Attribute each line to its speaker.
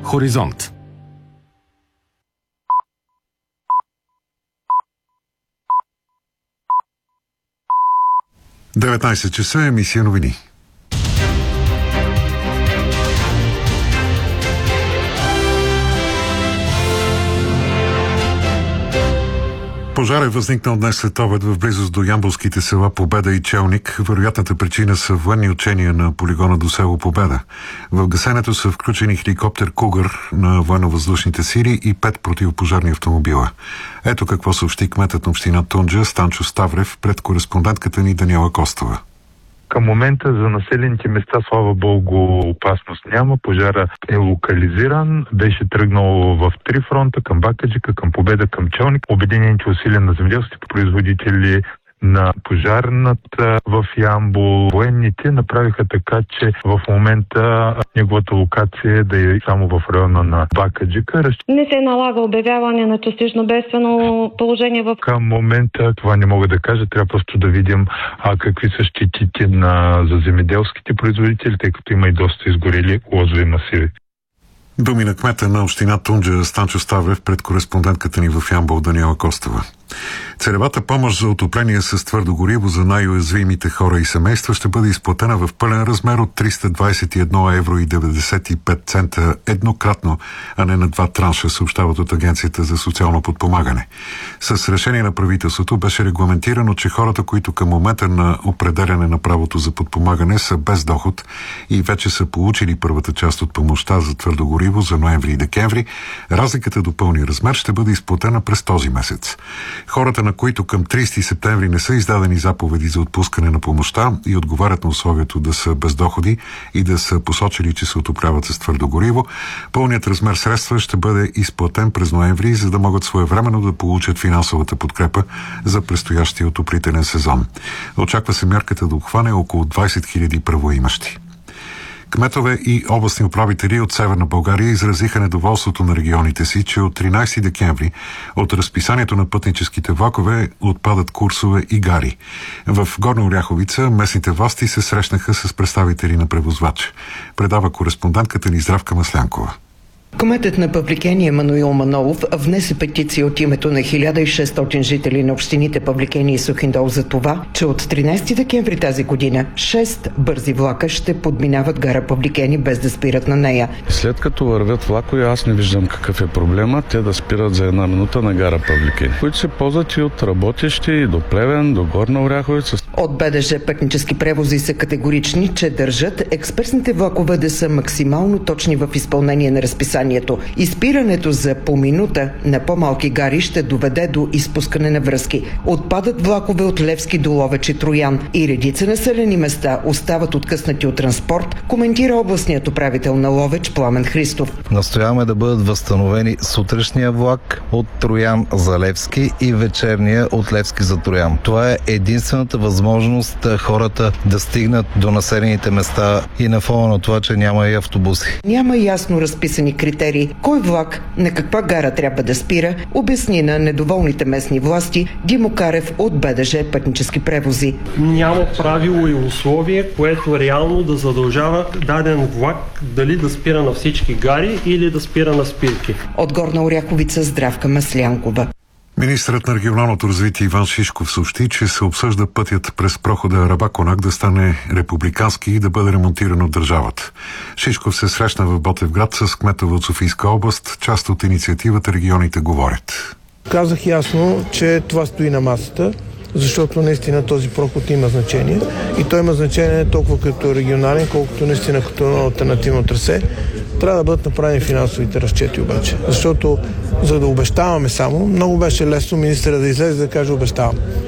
Speaker 1: Хоризонт. – 19 часа, емисия новини. Пожар е възникнал днес след обед в близост до ямболските села Победа и Челник. Вероятната причина са военни учения на полигона до село Победа. В гасенето са включени хеликоптер Кугър на военно-въздушните сили и 5 противопожарни автомобила. Ето какво съобщи кметът на община Тунджа Станчо Ставрев пред кореспондентката ни Даниела Костова.
Speaker 2: Към момента за населените места, слава Богу, опасност няма. Пожара е локализиран, беше тръгнал в 3 фронта, към Бакаджика, към Победа, към Челник. Обединените усилия на земеделските производители, на пожарната в Ямбол, военните направиха така, че в момента неговата локация да е само в района на Бакаджика.
Speaker 3: Не се налага обявяване на частично бедствено положение в...
Speaker 2: Към момента това не мога да кажа, трябва просто да видим какви са щетите за земеделските производители, тъй като има и доста изгорели лозови масиви.
Speaker 1: Думи на кмета на община Тунджа Станчо Ставрев пред кореспондентката ни в Ямбол Даниела Костова. Целевата помощ за отопление с твърдо гориво за най-уязвимите хора и семейства ще бъде изплатена в пълен размер от 321 евро и 95 цента еднократно, а не на 2 транша, съобщават от Агенцията за социално подпомагане. С решение на правителството беше регламентирано, че хората, които към момента на определяне на правото за подпомагане са без доход и вече са получили първата част от помощта за твърдо гориво за ноември и декември, разликата до пълния размер ще бъде изплатена през този месец. Хората, на които към 30 септември не са издадени заповеди за отпускане на помощта и отговарят на условието да са без доходи и да са посочили, че се отопляват с твърдо гориво, пълният размер средства ще бъде изплатен през ноември, за да могат своевременно да получат финансовата подкрепа за предстоящия отоплителен сезон. Очаква се мярката да обхване около 20 000 правоимащи. Кметове и областни управители от Северна България изразиха недоволството на регионите си, че от 13 декември от разписанието на пътническите влакове отпадат курсове и гари. В Горна Оряховица местните власти се срещнаха с представители на превозвач. Предава кореспондентката ни Здравка Маслянкова.
Speaker 4: Кметът на Павликени Емануил Манолов внесе петиция от името на 1600 жители на общините Павликени и Сухиндол за това, че от 13 декември тази година 6 бързи влака ще подминават гара Павликени без да спират на нея.
Speaker 5: След като вървят влакове, аз не виждам какъв е проблема те да спират за 1 минута на гара Павликени, които се ползват и от работещи и до Плевен, до Горна Оряховица.
Speaker 4: От БДЖ пътнически превози са категорични, че държат експресните влакове да са максимално точни в изпълнение на разписанието. Изпирането за по минута на по-малки гари ще доведе до изпускане на връзки. Отпадат влакове от Левски до Ловеч и Троян и редица населени места остават откъснати от транспорт, коментира областният управител на Ловеч Пламен Христов.
Speaker 6: Настояваме да бъдат възстановени сутрешния влак от Троян за Левски и вечерния от Левски за Троян. Това е единствената възможност хората да стигнат до населените места и на фона на това, че няма и автобуси.
Speaker 4: Няма ясно разписани критерии кой влак на каква гара трябва да спира, обясни на недоволните местни власти Димо Карев от БДЖ пътнически превози.
Speaker 7: Няма правило и условие, което реално да задължава даден влак дали да спира на всички гари или да спира на спирки.
Speaker 4: От Горна Оряховица Здравка Маслянкова.
Speaker 1: Министърът на регионалното развитие Иван Шишков съобщи, че се обсъжда пътят през прохода Рабаконак да стане републикански и да бъде ремонтиран от държавата. Шишков се срещна в Ботевград с кметове от Софийска област, част от инициативата "Регионите говорят".
Speaker 8: Казах ясно, че това стои на масата, защото наистина този проход има значение и той има значение не толкова като регионален, колкото наистина като алтернативно трасе. Трябва да бъдат направени финансовите разчети обаче, защото за да обещаваме само, много беше лесно министъра да излезе да каже обещавам.